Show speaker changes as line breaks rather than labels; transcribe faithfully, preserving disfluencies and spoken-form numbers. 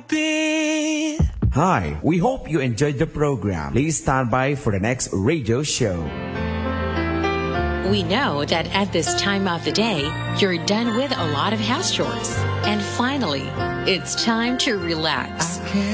be.
Hi, we hope you enjoyed the program. Please stand by for the next radio show.
We know that at this time of the day, you're done with a lot of house chores. And finally, it's time to relax.